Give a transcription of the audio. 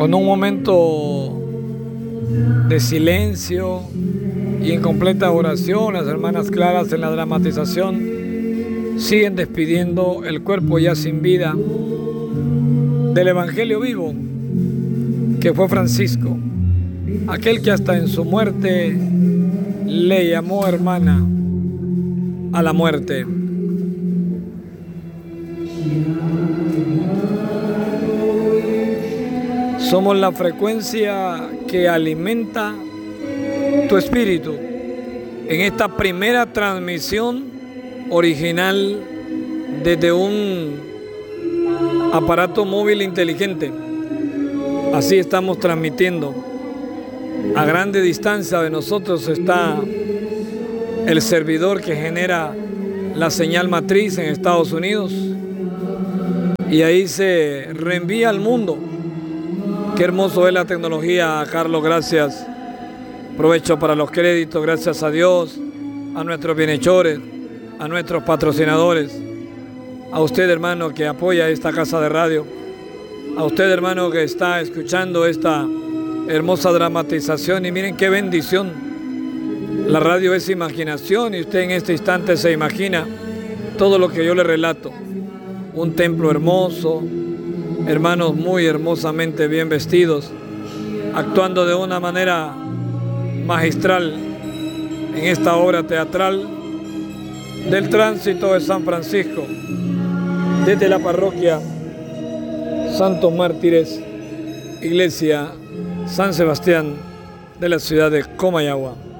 con un momento de silencio y en completa oración. Las hermanas claras en la dramatización siguen despidiendo el cuerpo ya sin vida del Evangelio vivo que fue Francisco, aquel que hasta en su muerte le llamó hermana a la muerte. Somos la frecuencia que alimenta tu espíritu en esta primera transmisión original desde un aparato móvil inteligente. Así estamos transmitiendo. A grande distancia de nosotros está el servidor que genera la señal matriz en Estados Unidos, y ahí se reenvía al mundo. Qué hermoso es la tecnología, Carlos, gracias. Provecho para los créditos, gracias a Dios, a nuestros bienhechores, a nuestros patrocinadores, a usted, hermano, que apoya esta casa de radio, a usted, hermano, que está escuchando esta hermosa dramatización. Y miren qué bendición. La radio es imaginación, y usted en este instante se imagina todo lo que yo le relato. Un templo hermoso, hermanos muy hermosamente bien vestidos, actuando de una manera magistral en esta obra teatral del tránsito de San Francisco, desde la parroquia Santos Mártires, Iglesia San Sebastián de la ciudad de Comayagua.